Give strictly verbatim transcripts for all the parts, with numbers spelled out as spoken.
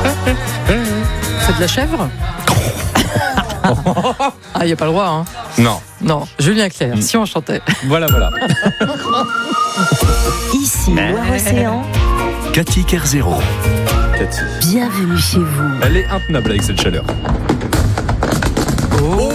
C'est de la chèvre? Ah, il n'y a pas le droit, hein. Non. Non, Julien Clerc, Mm. si on chantait. Voilà, voilà. Ici, Loire-Océan, Cathy Kerzero. Cathy. bienvenue chez vous. Elle est intenable avec cette chaleur. Oh,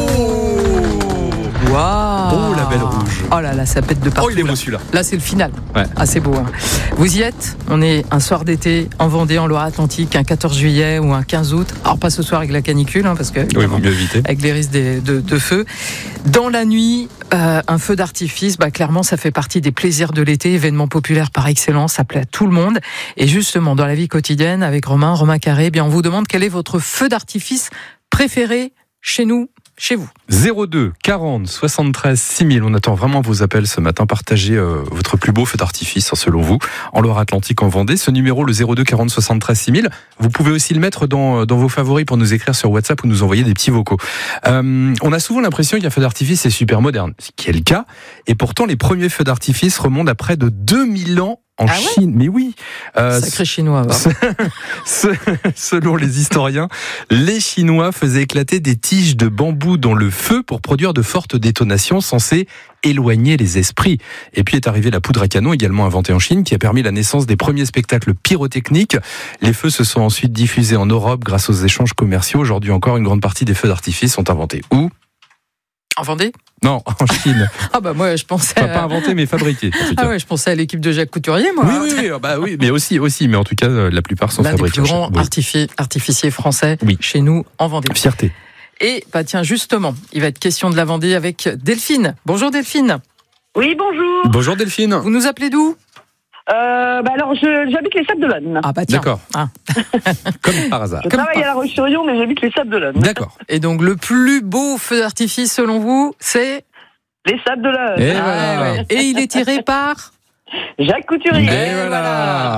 waouh. Oh, la belle rouge. Oh là là, ça pète de partout. Oh, il est beau là. celui-là. Là, c'est le final. Ouais. Ah, c'est beau. Hein. Vous y êtes? On est un soir d'été en Vendée, en Loire-Atlantique, un quatorze juillet ou un quinze août. Alors, pas ce soir avec la canicule, hein, parce que. Oui, il vaut mieux éviter. Avec les risques des- de, de feu. Dans la nuit, euh, un feu d'artifice, bah, clairement, ça fait partie des plaisirs de l'été, événement populaire par excellence, ça plaît à tout le monde. Et justement, dans la vie quotidienne, avec Romain, Romain Carré, eh bien, on vous demande quel est votre feu d'artifice préféré chez nous, chez vous. zéro deux quarante soixante-treize six mille. On attend vraiment vos appels ce matin. Partagez euh, votre plus beau feu d'artifice, selon vous, en Loire-Atlantique, en Vendée. Ce numéro, le zéro deux quarante soixante-treize six mille, vous pouvez aussi le mettre dans, dans vos favoris pour nous écrire sur WhatsApp ou nous envoyer des petits vocaux. Euh, on a souvent l'impression qu'un feu d'artifice est super moderne, ce qui est le cas. Et pourtant, les premiers feux d'artifice remontent à près de deux mille ans en Ah ouais Chine. Mais oui. Euh, Sacré chinois. va. Ce- Selon les historiens, les Chinois faisaient éclater des tiges de bambou dans le feu pour produire de fortes détonations censées éloigner les esprits. Et puis est arrivée la poudre à canon, également inventée en Chine, qui a permis la naissance des premiers spectacles pyrotechniques. Les feux se sont ensuite diffusés en Europe grâce aux échanges commerciaux. Aujourd'hui encore, une grande partie des feux d'artifice sont inventés. Où ? En Vendée? Non, en Chine. Ah bah moi, je pensais... Enfin, pas inventés, mais fabriqués. En tout cas. Ah ouais, je pensais à l'équipe de Jacques Couturier, moi. Oui, oui, oui, bah oui, mais aussi, aussi, mais en tout cas, la plupart sont L'un des fabriqués. plus en grands Chine. Oui. artifi- artificiers français Oui. chez nous, en Vendée. Fierté. Et bah tiens, justement, il va être question de la Vendée avec Delphine. Bonjour Delphine. Oui, bonjour. Bonjour Delphine. Vous nous appelez d'où? Euh, bah alors, je, j'habite les Sables-d'Olonne. Ah bah tiens. D'accord. Ah. Comme par hasard. Je comme travaille pas. à La Roche-sur-Yon, mais j'habite les Sables-d'Olonne. D'accord. Et donc le plus beau feu d'artifice selon vous, c'est... Les Sables-d'Olonne. Et Ah, voilà. ouais. Et il est tiré par... Jacques Couturier. Et voilà.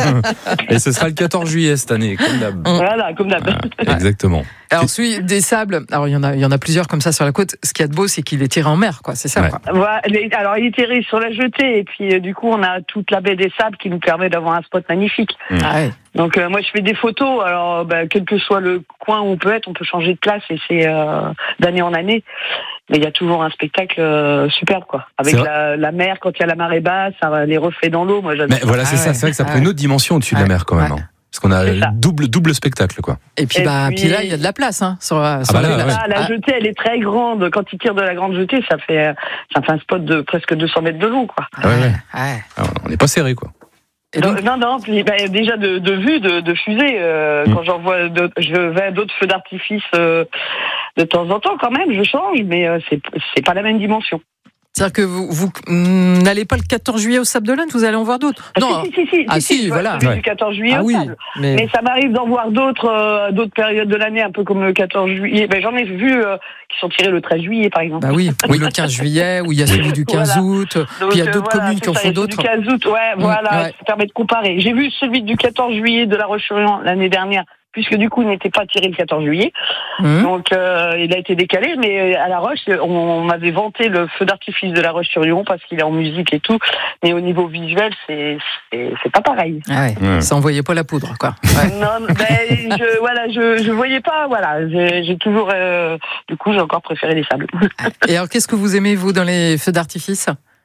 Et ce sera le quatorze juillet cette année, comme d'hab. Voilà, comme d'hab. Exactement. Alors celui des sables, alors il y en a, il y en a plusieurs comme ça sur la côte. Ce qu'il y a de beau, c'est qu'il est tiré en mer, quoi. C'est ça, Ouais. quoi. Voilà, les- alors, il est tiré sur la jetée, et puis euh, du coup, on a toute la baie des Sables qui nous permet d'avoir un spot magnifique. Ah ouais. Donc, euh, moi, je fais des photos. Alors, bah, quel que soit le coin où on peut être, on peut changer de place, et c'est euh, d'année en année. Mais il y a toujours un spectacle euh, superbe, quoi. Avec C'est la, la mer, quand il y a la marée basse, ça, les reflets dans l'eau. Moi, j'adore. Mais voilà, c'est Ah ça. ouais. C'est vrai que ça Ah prend une ouais. autre dimension au-dessus de Ouais. la mer, quand même. Ouais. hein. Parce qu'on a C'est ça. double, double spectacle, quoi. Et puis Et bah, puis- puis là, il y a de la place, hein, sur, la- sur bah la là, plage. ouais. Ah, la Ah, jetée, elle est très grande. Quand il tire de la grande jetée, ça fait, ça fait un spot de presque deux cents mètres de long, quoi. ouais, ouais, ouais. ouais. Alors, on n'est pas serré, quoi. Et donc, non, non, puis, bah, déjà de, de vue, de, de fusée, euh, Mm. quand j'en vois d'autres, je vais à d'autres feux d'artifice euh, de temps en temps, quand même, je change, mais euh, c'est, c'est pas la même dimension. c'est-à-dire que vous, vous mm, n'allez pas le quatorze juillet au Sables-d'Olonne, vous allez en voir d'autres. Ah, Non. si, si, si, si, Ah, si, si, je vois voilà. celui Ouais. du quatorze juillet Ah au oui, Sable. mais, Mais ça m'arrive d'en voir d'autres, euh, d'autres périodes de l'année, un peu comme le quatorze juillet. Ben, j'en ai vu euh, qui sont tirés le treize juillet, par exemple. bah oui, oui, le quinze juillet, où il y a celui du quinze Voilà. août, Donc, puis il y a euh, d'autres voilà, communes c'est qui en ça, font il y a celui d'autres. du quinze août, ouais, Mm, voilà, ouais. ça permet de comparer. J'ai vu celui du quatorze juillet de La Roche-sur-Yon l'année dernière, puisque du coup, il n'était pas tiré le quatorze juillet. Hum. Donc, euh, il a été décalé, mais à La Roche, on, on m'avait vanté le feu d'artifice de La Roche-sur-Yon parce qu'il est en musique et tout. Mais au niveau visuel, c'est, c'est, c'est pas pareil. Ah ouais. Ouais. Ça envoyait pas la poudre, quoi. Ouais. Non, ben, je, voilà, je, je voyais pas, voilà. J'ai, j'ai toujours, euh, du coup, j'ai encore préféré les sables. Et alors, qu'est-ce que vous aimez, vous, dans les feux d'artifice?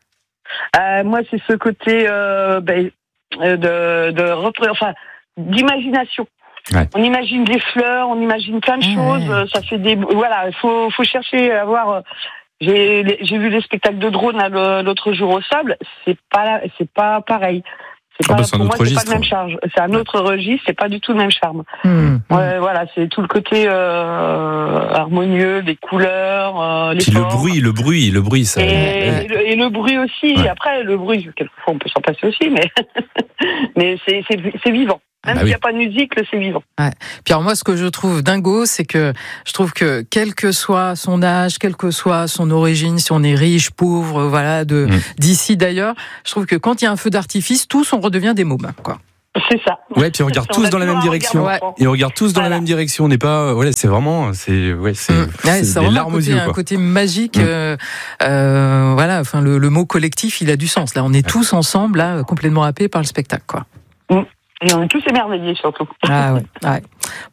Euh, moi, c'est ce côté, euh, ben, euh, de, de, repré- enfin, d'imagination. Ouais. On imagine des fleurs, on imagine plein de Ah, choses. ouais. euh, Ça fait des, voilà, il faut, faut chercher à voir. euh, J'ai, j'ai vu les spectacles de drones là, le- l'autre jour au Sable. C'est pas, c'est pas pareil. C'est Ah pas, bah, c'est un pour autre moi, c'est pas registre. le même charge. C'est un autre registre. C'est pas du tout le même charme. Hum, hum. Ouais, voilà, c'est tout le côté euh, harmonieux, des couleurs, euh, les Puis le formes. bruit, le bruit, le bruit, ça. Et, Ouais. et le, et le bruit aussi. Ouais. Après, le bruit, quelquefois, on peut s'en passer aussi, mais, mais c'est, c'est, c'est vivant. Même Ah s'il n'y oui. a pas de musique, c'est vivant. Puis alors moi, ce que je trouve dingo, c'est que je trouve que quel que soit son âge, quelle que soit son origine, si on est riche, pauvre, voilà, de Mm. d'ici d'ailleurs, je trouve que quand il y a un feu d'artifice, tous on redevient des mômes, quoi. C'est ça. Ouais, puis on regarde On tous a dans la même toujours un direction. regard d'enfant. Et on regarde tous dans la Voilà. même direction. On n'est pas, voilà, c'est vraiment, c'est, ouais, c'est, Mm. Ouais, c'est c'est des vraiment larmes un aux côté, yeux, un quoi. côté magique. Mm. euh, euh, voilà, enfin le, le mot collectif, il a du sens. Là, on est tous ensemble, là, complètement happés par le spectacle, quoi. Et on est tous émerveillés, surtout. Ah ouais. ouais.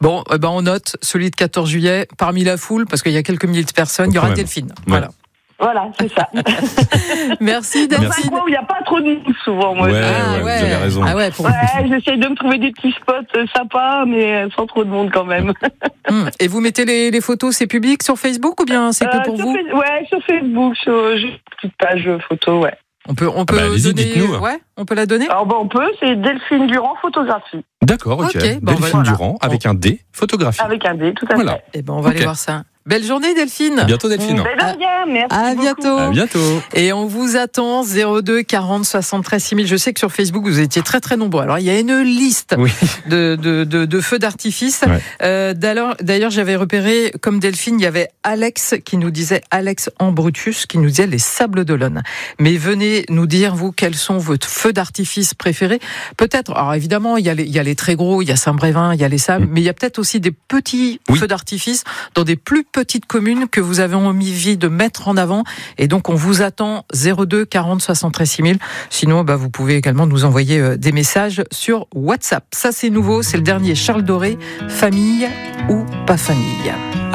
Bon, eh ben on note celui de quatorze juillet parmi la foule, parce qu'il y a quelques milliers de personnes, il y aura Quand même. Delphine. Ouais. Voilà. Voilà, c'est ça. Merci Dans un Delphine. coin où il n'y a pas trop de monde souvent, moi. Ouais, Ah, ouais, vous avez raison. Ah ouais, pour... Ouais, j'essaye de me trouver des petits spots euh, sympas, mais euh, sans trop de monde quand même. Hum. Et vous mettez les, les photos, c'est public sur Facebook ou bien c'est que Euh, pour sur vous? Face- Ouais, sur Facebook, sur j'ai une petite page photo, ouais. On peut, on peut bah, allez-y, donner. dites-nous. Ouais, on peut la donner. Alors bon, on peut, c'est Delphine Durand Photographie, D'accord, ok. Ok, bon, Delphine voilà. Durand, avec un D, photographie. avec un D, tout à Voilà. fait. Eh ben, on va Ok. aller voir ça. Belle journée Delphine. À bientôt, Delphine. Ben de rien, merci À beaucoup. bientôt. À bientôt. Et on vous attend zéro deux quarante soixante-treize six mille. Je sais que sur Facebook vous étiez très très nombreux. Alors il y a une liste Oui. de, de, de, de feux d'artifice. Ouais. Euh, d'ailleurs, d'ailleurs j'avais repéré comme Delphine, il y avait Alex qui nous disait Alex Ambrutus qui nous disait les Sables d'Olonne. Mais venez nous dire vous quels sont vos feux d'artifice préférés. Peut-être. Alors évidemment il y a les, il y a les très gros, il y a Saint-Brévin, il y a les Sables, Mm. mais il y a peut-être aussi des petits Oui. feux d'artifice dans des plus petites communes que vous avez envie de mettre en avant. Et donc, on vous attend zéro deux quarante soixante-treize six mille. Sinon, bah, vous pouvez également nous envoyer euh, des messages sur WhatsApp. Ça, c'est nouveau. C'est le dernier Charles Doré. Famille ou pas famille?